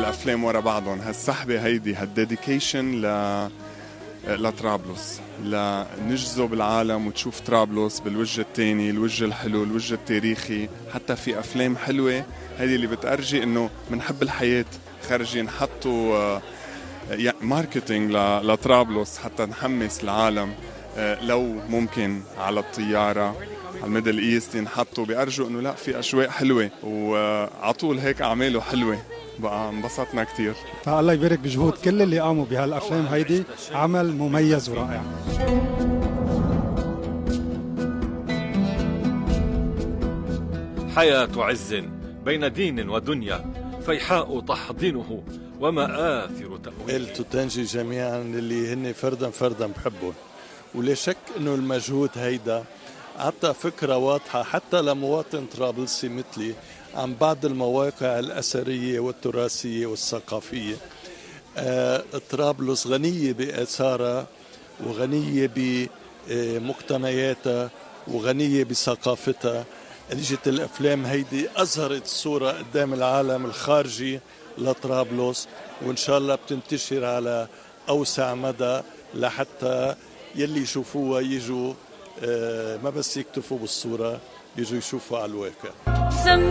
هالأفلام ورا بعضهم. هالسحبة هيدي هالديديكيشن لطرابلس، لنجذب العالم وتشوف طرابلس بالوجه التاني، الوجه الحلو، الوجه التاريخي. حتى في أفلام حلوة هيدي اللي بتأرجي إنه منحب الحياة، خارجين حطوا ماركتينج لطرابلس حتى نحمس العالم. لو ممكن على الطيارة على الميدل ايست ينحطوا بيأرجوا انه لا في اجواء حلوة، وعطول هيك اعماله حلوة. بقى انبسطنا كتير. فالله يبارك بجهود كل اللي قاموا بهالافلام هيدي، عمل مميز ورائع. حياة عز بين دين ودنيا، فيحاء تحضنه ومآثر تأويله. تنجي جميعا اللي هن فردا بحبهم، ولا شك انه المجهود هيدا عطى فكرة واضحة حتى لمواطن طرابلسي مثلي عن بعض المواقع الأثرية والتراثية والثقافية. طرابلس غنية بآثارها وغنية بمقتنياتها وغنية بثقافتها. اجت الأفلام هيدي أظهرت صورة قدام العالم الخارجي لطرابلس، وإن شاء الله بتنتشر على أوسع مدى لحتى يلي يشوفوها يجوا ما بس يكتفوا بالصورة، يجوا يشوفوا على الواقع.